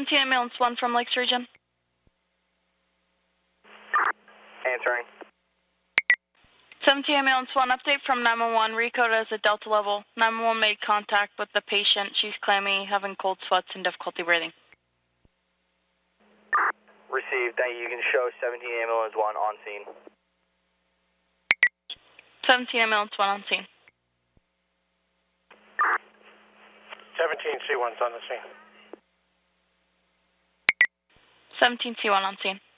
17 ambulance 1 from Lakes Region. Answering. 17 ambulance 1, update from 911, recode as a Delta level. 911 made contact with the patient. She's claiming having cold sweats and difficulty breathing. Received. Thank you. You can show 17 ambulance 1 on scene. 17 ambulance 1 on scene. 17 C1's on the scene. 17 C1 on scene.